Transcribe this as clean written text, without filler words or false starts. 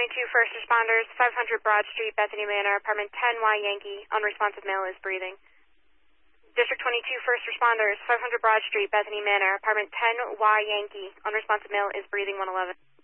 22 first responders, 500 Broad Street, Bethany Manor, apartment 10Y Yankee, unresponsive male is breathing. District 22 first responders, 500 Broad Street, Bethany Manor, apartment 10Y Yankee, unresponsive male is breathing 111.